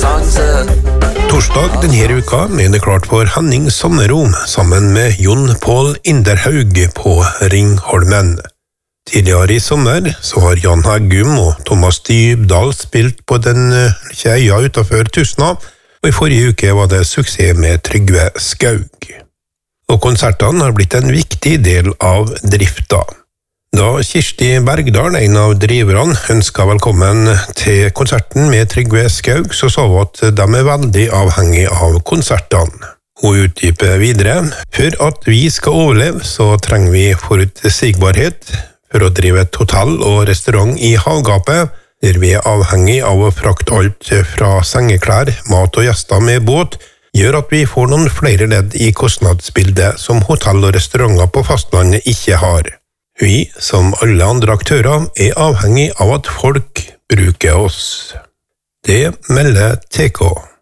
Torsdag denne uka er det klart for Henning Sandero sammen med Jon Pål Inderhaug på Ringholmen. Tidligere i sommer så har Jan Heggum og Thomas Dybdahl spilt på den øya utenfor Tustna, og i forrige uke var det suksess med Trygve Skaug. Og konsertene har blitt en viktig del av drifta. Da Kirsti Bergdal, en av driverne, ønsket velkommen til konserten med Trygve Skaug, så sa hun at de er veldig avhengig av konsertene. Hun utdyper videre: for at vi skal overleve, så trenger vi forutsigbarhet for å drive et hotell og restaurant i havgapet, der vi er avhengig av å frakte alt fra sengeklær, mat og gjester med båt, gjør at vi får noen flere ledd i kostnadsbildet som hotell og restauranter på fastlandet ikke har. Vi, som alle andre aktører, er avhengig av at folk bruker oss. Det melder TK.